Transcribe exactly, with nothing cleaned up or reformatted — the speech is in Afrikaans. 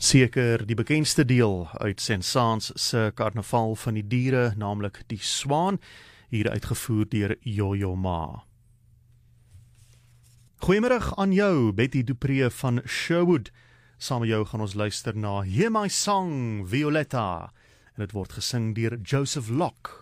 Seker die bekendste deel uit Saint-Saëns se Karnaval van die diere, naamlik die swaan, hier uitgevoer deur Yo-Yo Ma. Goeiemiddag aan jou, Betty Dupree van Sherwood. Saam met jou gaan ons luister na Hear My Song, Violetta, en dit word gesing deur Joseph Locke.